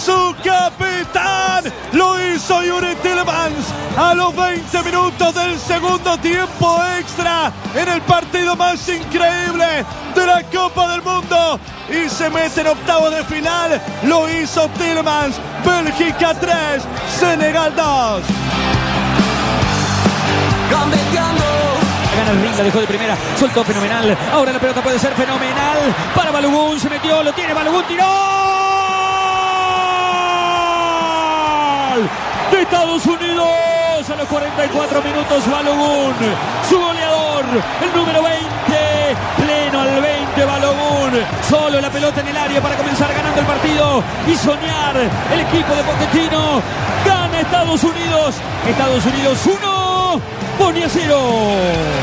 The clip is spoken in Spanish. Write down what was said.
su capitán. Lo hizo Yuri Tielemans a los 20 minutos del segundo tiempo extra en el partido más increíble de la Copa del Mundo. Y se mete en octavos de final. Lo hizo Tielemans. Bélgica 3, Senegal 2. Gana el ring, la dejó de primera, soltó fenomenal. Ahora la pelota puede ser fenomenal para Balogun, se metió, lo tiene Balogun, tiró. De Estados Unidos a los 44 minutos, Balogun, su goleador, el número 20, pleno al 20, Balogun, solo la pelota en el área para comenzar ganando el partido y soñar. El equipo de Pochettino gana Estados Unidos 1, Bosnia 0.